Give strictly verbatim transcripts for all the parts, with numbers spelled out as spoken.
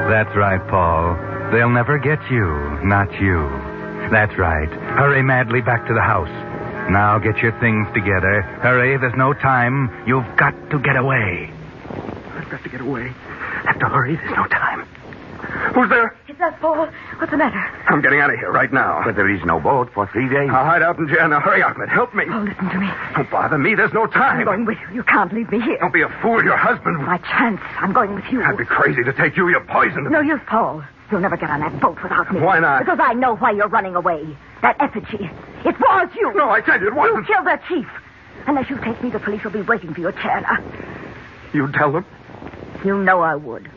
That's right, Paul. They'll never get you, not you. That's right. Hurry madly back to the house. Now get your things together. Hurry, there's no time. You've got to get away. I've got to get away. I have to hurry. There's no time. Who's there? It's us, Paul. What's the matter? I'm getting out of here right now. But there is no boat for three days. I'll hide out in jail. Now, hurry, Ahmed. Help me. Oh, listen to me. Don't bother me. There's no time. I'm going with you. You can't leave me here. Don't be a fool. Your husband... My chance. I'm going with you. I'd be crazy to take you. You're poisoned. No use, Paul. You'll never get on that boat without me. Why not? Because I know why you're running away. That effigy. It was you. No, I tell you, it wasn't. You killed their chief. Unless you take me, the police will be waiting for your chair. You tell them? You know I would.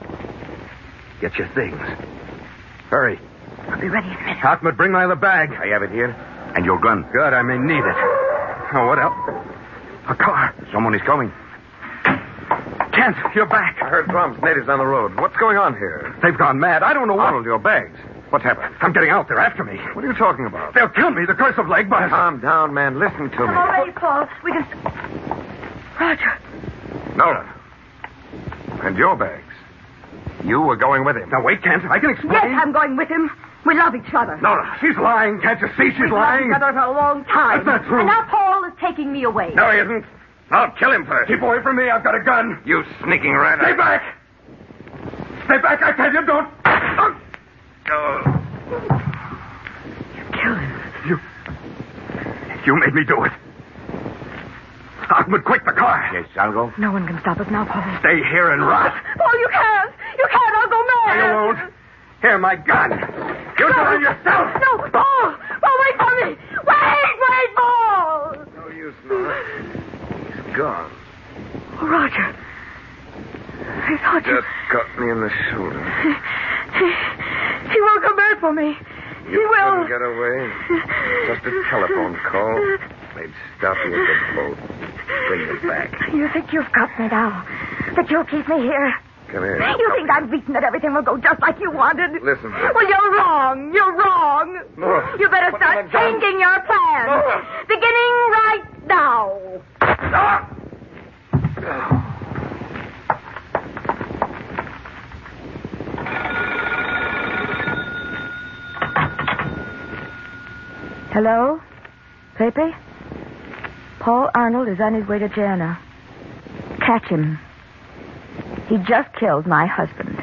Get your things. Hurry. I'll be ready in a minute. Ahmed, bring my other bag. I have it here. And your gun. Good, I may need it. Oh, what else? A car. Someone is coming. Kent, you're back. I heard drums, natives on the road. What's going on here? They've gone mad. I don't know what. Arnold, your bags. What's happened? I'm getting out. They're after me. What are you talking about? They'll kill me. The curse of Legbus. Calm down, man. Listen to me. I'm all ready, Paul. We can... Roger. Nora. And your bags. You were going with him. Now, wait, Kent. I can explain. Yes, I'm going with him. We love each other. Nora, she's lying. Can't you see she's We've lying? loved each other for a long time. That's not true. And now Paul is taking me away. No, he isn't. I'll kill him first. Keep away from me. I've got a gun. You sneaking rat. Stay back. Stay back, I tell you. Don't. Oh. You killed him. You... You made me do it. Ahmed, quick, the car. Yes, I'll go. No one can stop us now, Paul. Stay here and rot. Paul, you can't. You can't. I'll go mad. You won't. Here, my gun. You do it yourself. No, Paul. Paul, wait for me. Wait, wait, Paul. No use, Nora. He's gone. Oh, Roger. I thought you... Just cut me in the shoulder. He, he won't come back for me. You he will. couldn't get away. Just a telephone call. They'd stop you at the boat. Bring you back. You think you've got me now? That you'll keep me here? Come here. You think I'm beaten that everything will go just like you wanted? Listen. Well, you're wrong. You're wrong. Nora, you better what start have I done? changing your plans. Nora. Beginning right now. Ah! Hello? Pepe? Paul Arnold is on his way to Jana. Catch him. He just killed my husband.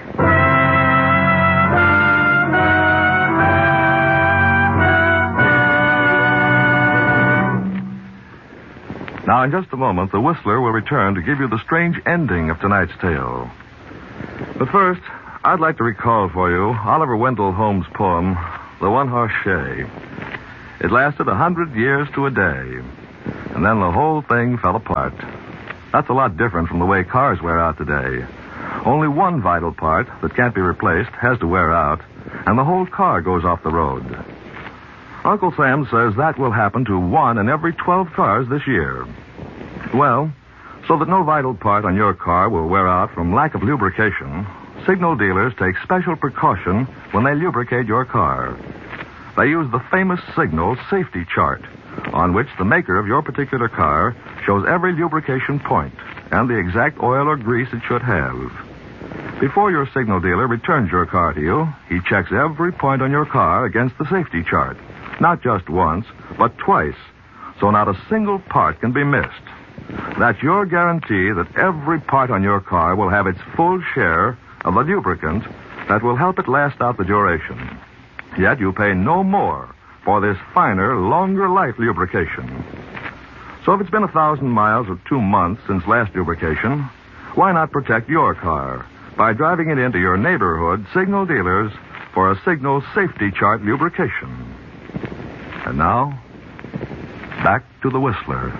Now, in just a moment, the Whistler will return to give you the strange ending of tonight's tale. But first, I'd like to recall for you Oliver Wendell Holmes' poem, The One-Horse Shay. It lasted a hundred years to a day, and then the whole thing fell apart. That's a lot different from the way cars wear out today. Only one vital part that can't be replaced has to wear out, and the whole car goes off the road. Uncle Sam says that will happen to one in every twelve cars this year. Well, so that no vital part on your car will wear out from lack of lubrication, signal dealers take special precaution when they lubricate your car. They use the famous Signal safety chart, on which the maker of your particular car shows every lubrication point and the exact oil or grease it should have. Before your Signal dealer returns your car to you, he checks every point on your car against the safety chart. Not just once, but twice, so not a single part can be missed. That's your guarantee that every part on your car will have its full share of the lubricant that will help it last out the duration. Yet you pay no more for this finer, longer life lubrication. So if it's been a thousand miles or two months since last lubrication, why not protect your car by driving it into your neighborhood Signal dealers for a Signal safety chart lubrication? And now, back to the Whistler.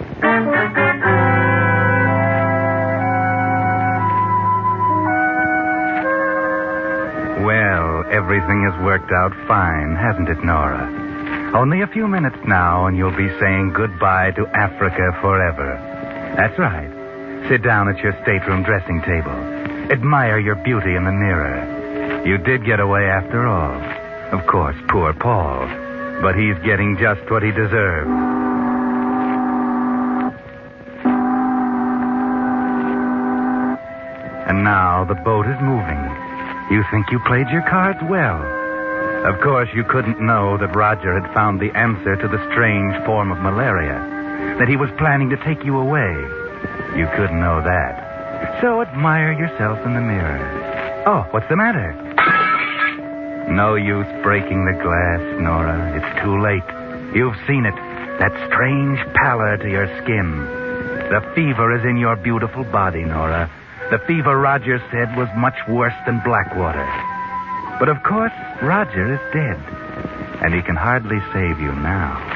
Well, everything has worked out fine, hasn't it, Nora? Only a few minutes now, and you'll be saying goodbye to Africa forever. That's right. Sit down at your stateroom dressing table. Admire your beauty in the mirror. You did get away after all. Of course, poor Paul. But he's getting just what he deserves. And now the boat is moving. You think you played your cards well. Of course, you couldn't know that Roger had found the answer to the strange form of malaria, that he was planning to take you away. You couldn't know that. So admire yourself in the mirror. Oh, what's the matter? No use breaking the glass, Nora. It's too late. You've seen it. That strange pallor to your skin. The fever is in your beautiful body, Nora. The fever Roger said was much worse than Blackwater. But of course, Roger is dead. And he can hardly save you now.